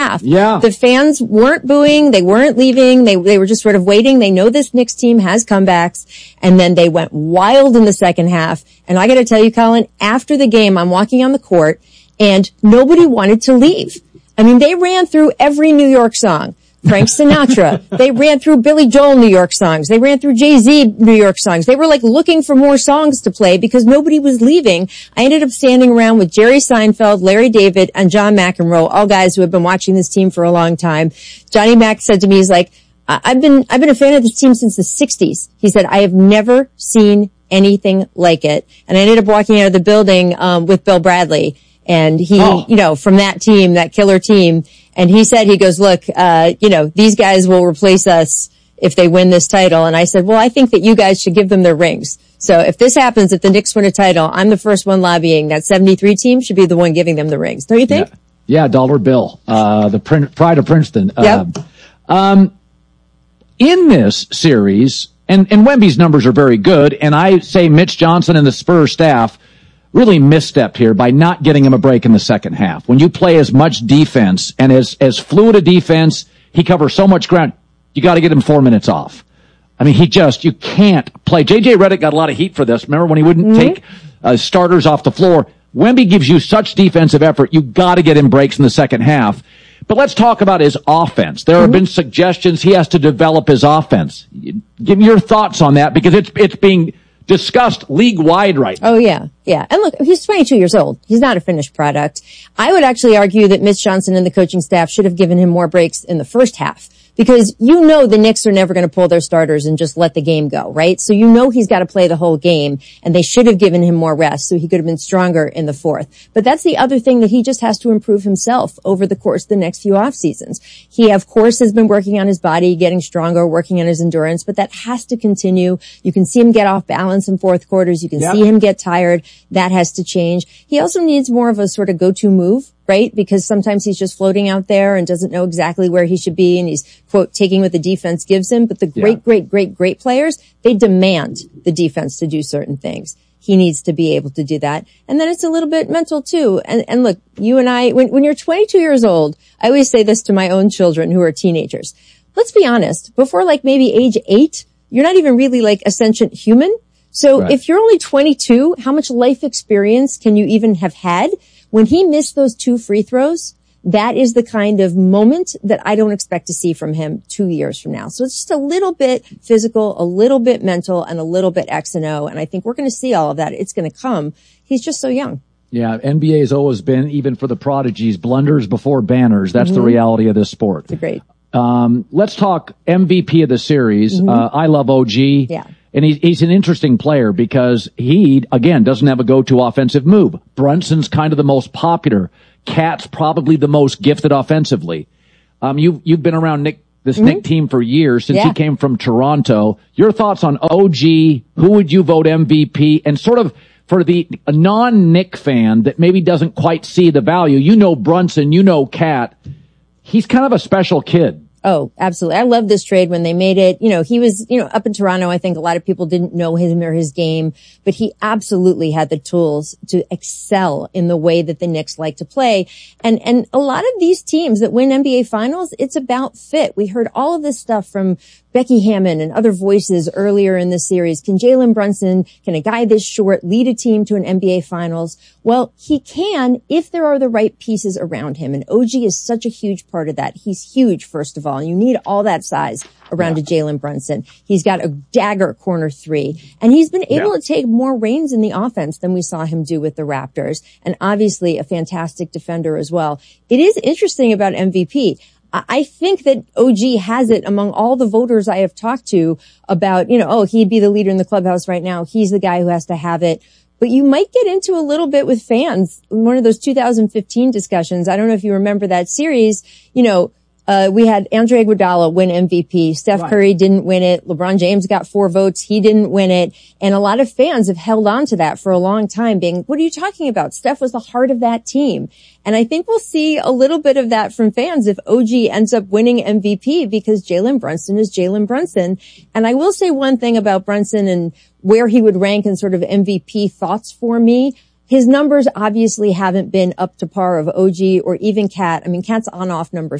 half. Yeah. The fans weren't booing. They weren't leaving. They were just sort of waiting. They know this Knicks team has comebacks. And then they went wild in the second half. And I got to tell you, Colin, after the game, I'm walking on the court and nobody wanted to leave. I mean, they ran through every New York song. Frank Sinatra. They ran through Billy Joel New York songs. They ran through Jay-Z New York songs. They were like looking for more songs to play because nobody was leaving. I ended up standing around with Jerry Seinfeld, Larry David, and John McEnroe, all guys who have been watching this team for a long time. Johnny Mac said to me, he's like, I've been a fan of this team since the 60s. He said, I have never seen anything like it. And I ended up walking out of the building with Bill Bradley. And he, from that team, that killer team. And he said, he goes, look, these guys will replace us if they win this title. And I said, well, I think that you guys should give them their rings. So if this happens, if the Knicks win a title, I'm the first one lobbying. That 73 team should be the one giving them the rings. Don't you think? Yeah, dollar bill. The pride of Princeton. Yep. In this series, and Wemby's numbers are very good, and I say Mitch Johnson and the Spurs staff really misstepped here by not getting him a break in the second half. When you play as much defense and as fluid a defense, he covers so much ground, you got to get him 4 minutes off. I mean, you can't play. J.J. Redick got a lot of heat for this. Remember when he wouldn't take starters off the floor? Wemby gives you such defensive effort, you got to get him breaks in the second half. But let's talk about his offense. There have been suggestions he has to develop his offense. Give me your thoughts on that, because it's being discussed league-wide right now. Oh, yeah. Yeah. And look, he's 22 years old. He's not a finished product. I would actually argue that Mitch Johnson and the coaching staff should have given him more breaks in the first half. Because the Knicks are never going to pull their starters and just let the game go, right? So he's got to play the whole game, and they should have given him more rest so he could have been stronger in the fourth. But that's the other thing, that he just has to improve himself over the course of the next few off seasons. He, of course, has been working on his body, getting stronger, working on his endurance, but that has to continue. You can see him get off balance in fourth quarters. You can see him get tired. That has to change. He also needs more of a sort of go-to move, right? Because sometimes he's just floating out there and doesn't know exactly where he should be, and he's, quote, taking what the defense gives him. But the great players, they demand the defense to do certain things. He needs to be able to do that. And then it's a little bit mental too. And look, you and I, when you're 22 years old, I always say this to my own children who are teenagers. Let's be honest, before like maybe age 8, you're not even really like a sentient human. So if you're only 22, how much life experience can you even have had? When he missed those 2 free throws, that is the kind of moment that I don't expect to see from him 2 years from now. So it's just a little bit physical, a little bit mental, and a little bit X and O. And I think we're going to see all of that. It's going to come. He's just so young. Yeah, NBA has always been, even for the prodigies, blunders before banners. That's the reality of this sport. It's great. Let's talk MVP of the series. I love OG. Yeah. And he's an interesting player because he, again, doesn't have a go-to offensive move. Brunson's kind of the most popular. Cat's probably the most gifted offensively. You've been around this Knick team for years, since he came from Toronto. Your thoughts on OG? Who would you vote MVP? And sort of for the non-Knick fan that maybe doesn't quite see the value, Brunson, Cat. He's kind of a special kid. Oh, absolutely. I love this trade when they made it. He was, up in Toronto. I think a lot of people didn't know him or his game, but he absolutely had the tools to excel in the way that the Knicks like to play. And a lot of these teams that win NBA finals, it's about fit. We heard all of this stuff from Becky Hammon and other voices earlier in the series. Can Jalen Brunson, can a guy this short lead a team to an NBA finals? Well, he can if there are the right pieces around him. And OG is such a huge part of that. He's huge, first of all. And you need all that size around a Jalen Brunson. He's got a dagger corner 3. And he's been able to take more reins in the offense than we saw him do with the Raptors. And obviously a fantastic defender as well. It is interesting about MVP. I think that OG has it among all the voters I have talked to about, he'd be the leader in the clubhouse right now. He's the guy who has to have it. But you might get into a little bit with fans. One of those 2015 discussions, I don't know if you remember that series, we had Andre Iguodala win MVP. Steph Curry didn't win it. LeBron James got 4 votes. He didn't win it. And a lot of fans have held on to that for a long time, being, what are you talking about? Steph was the heart of that team. And I think we'll see a little bit of that from fans if OG ends up winning MVP, because Jalen Brunson is Jalen Brunson. And I will say one thing about Brunson and where he would rank in sort of MVP thoughts for me. His numbers obviously haven't been up to par of OG or even Cat. I mean, Cat's on-off numbers